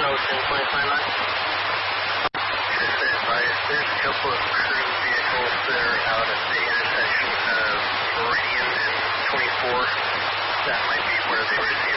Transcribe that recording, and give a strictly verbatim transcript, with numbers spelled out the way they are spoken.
oh ten twenty-five nine. Just advised, there's a couple of crew vehicles that are out at the intersection of Meridian and twenty-four. That might be where they receive